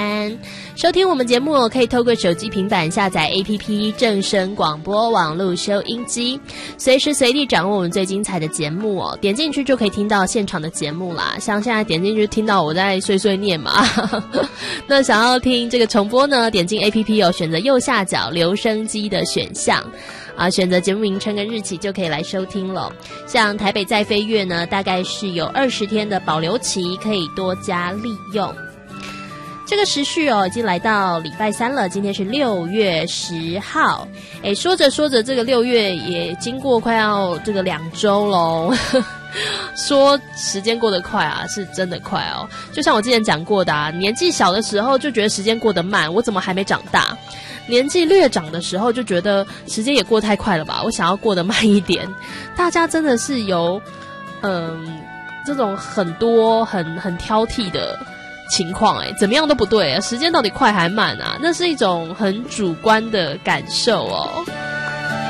安。收听我们节目可以透过手机平板下载 APP 正声广播网络收音机，随时随地掌握我们最精彩的节目哦。点进去就可以听到现场的节目啦，像现在点进去听到我在碎碎念嘛那想要听这个重播呢，点进 APP 选择右下角留声机的选项选择节目名称跟日期就可以来收听了。像台北在飞跃呢，大概是有20天的保留期，可以多加利用。这个时序已经来到礼拜三了，今天是6月10号。说着说着，这个6月也经过快要这个2周咯说时间过得快啊，是真的快哦。就像我之前讲过的年纪小的时候就觉得时间过得慢，我怎么还没长大？年纪略长的时候就觉得时间也过太快了吧，我想要过得慢一点。大家真的是有这种很多很挑剔的情况怎么样都不对时间到底快还慢啊？那是一种很主观的感受哦。